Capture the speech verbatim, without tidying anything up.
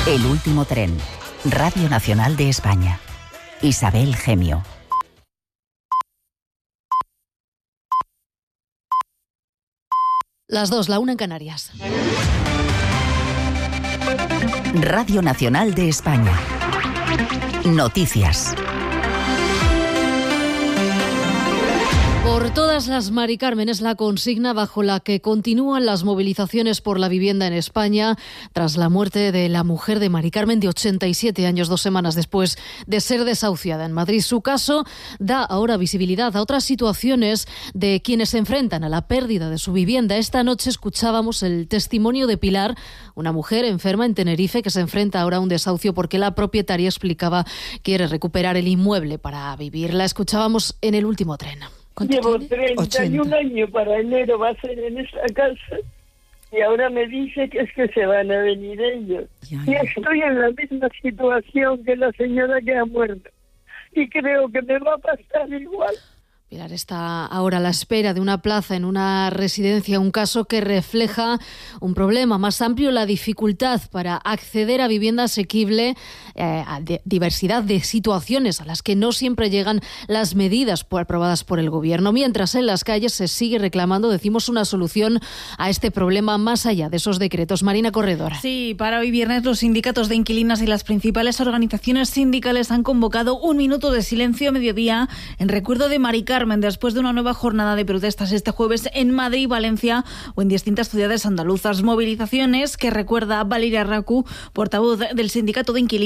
El último tren. Radio Nacional de España. Isabel Gemio. Las dos, la una en Canarias. Radio Nacional de España. Noticias. Por todas las Mari Carmen es la consigna bajo la que continúan las movilizaciones por la vivienda en España tras la muerte de la mujer de Mari Carmen de ochenta y siete años, dos semanas después de ser desahuciada en Madrid. Su caso da ahora visibilidad a otras situaciones de quienes se enfrentan a la pérdida de su vivienda. Esta noche escuchábamos el testimonio de Pilar, una mujer enferma en Tenerife que se enfrenta ahora a un desahucio porque la propietaria explicaba que quiere recuperar el inmueble para vivir. La escuchábamos en El último tren. Llevo treinta y un años, para enero va a ser en esta casa, y ahora me dice que es que se van a venir ellos. Ya, ya. Y estoy en la misma situación que la señora que ha muerto, y creo que me va a pasar igual. Pilar está ahora a la espera de una plaza en una residencia, un caso que refleja un problema más amplio, la dificultad para acceder a vivienda asequible, eh, a de, diversidad de situaciones a las que no siempre llegan las medidas por, aprobadas por el Gobierno. Mientras en las calles se sigue reclamando, decimos, una solución a este problema más allá de esos decretos. Marina Corredor. Sí, para hoy viernes los sindicatos de inquilinas y las principales organizaciones sindicales han convocado un minuto de silencio a mediodía en recuerdo de Mari Carmen, después de una nueva jornada de protestas este jueves en Madrid, Valencia o en distintas ciudades andaluzas. Movilizaciones que recuerda Valeria Racu, portavoz del sindicato de inquilinos.